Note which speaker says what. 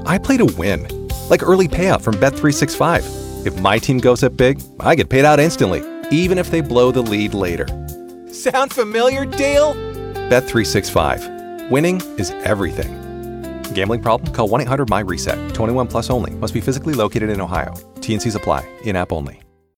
Speaker 1: I play to win. Like early payout from Bet365. If my team goes up big, I get paid out instantly, even if they blow the lead later. Sound familiar, Dale? Bet365. Winning is everything. Gambling problem? Call 1-800-MY-RESET. 21 plus only. Must be physically located in Ohio. T&Cs apply. In-app only.